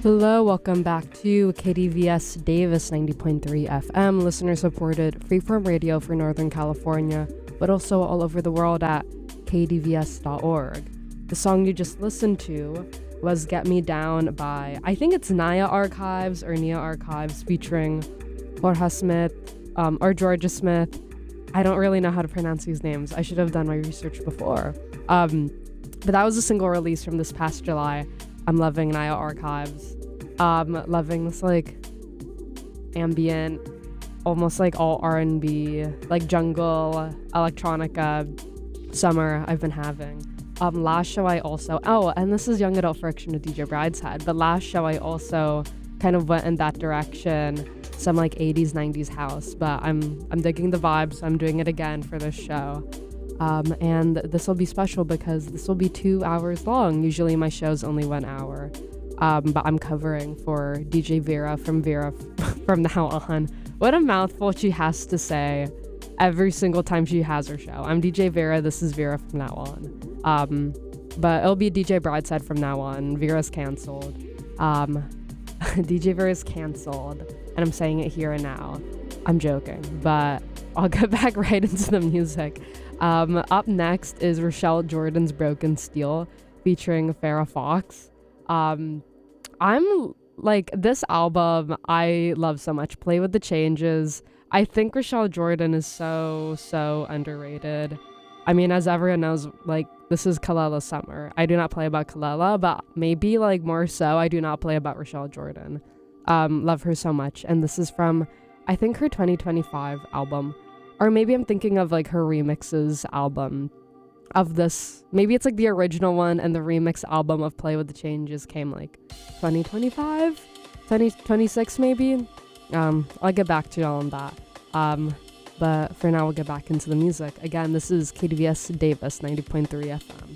Hello, welcome back to KDVS Davis 90.3 FM, listener supported freeform radio for Northern California, but also all over the world at kdvs.org. The song you just listened to was Get Me Down by, I think it's Nia Archives or Nia Archives featuring Jorge Smith or Georgia Smith. I don't really know how to pronounce these names. I should have done my research before. But that was a single release from this past July. I'm loving Nia Archives. Loving this like ambient, almost like all R&B, like jungle, electronica summer I've been having. Last show I also, and this is Young Adult Friction with DJ Brideshead, but last show I also kind of went in that direction, some like 80s, 90s house, but I'm digging the vibes, so I'm doing it again for this show. And this will be special because this will be 2 hours long. Usually my show's only 1 hour. But I'm covering for DJ Vera from from now on. What a mouthful she has to say every single time she has her show. I'm DJ Vera, this is Vera from now on. But it'll be DJ Brideshead from now on. Vera's canceled. DJ Vera's canceled. And I'm saying it here and now. I'm joking, but I'll get back right into the music. Up next is Rochelle Jordan's Broken Steel featuring Farrah Fox. I'm like, this album I love so much. Play with the Changes. I think Rochelle Jordan is so underrated. I mean, as everyone knows, like, this is Kalela summer. I do not play about Kalela, but maybe like more so I do not play about Rochelle Jordan. Love her so much. And this is from, I think, her 2025 album. Or maybe I'm thinking of like her remixes album of this. Maybe it's like the original one and the remix album of Play with the Changes came like 2025, 2026 maybe. I'll get back to y'all on that. But for now, we'll get back into the music. Again, this is KDVS Davis 90.3 FM.